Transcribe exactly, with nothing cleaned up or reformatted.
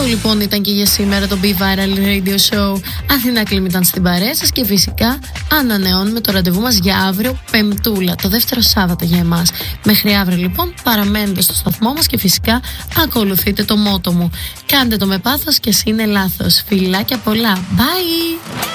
Αυτό λοιπόν ήταν και για σήμερα το Be Viral Radio Show. Αθηνά Κλίμ ήταν στην παρέα σας και φυσικά ανανεώνουμε το ραντεβού μας για αύριο Πεμπτούλα, το δεύτερο Σάββατο για εμάς. Μέχρι αύριο λοιπόν παραμένετε στο σταθμό μας και φυσικά ακολουθείτε το μότο μου. Κάντε το με πάθος και εσύ είναι λάθος. Φιλάκια πολλά. Bye!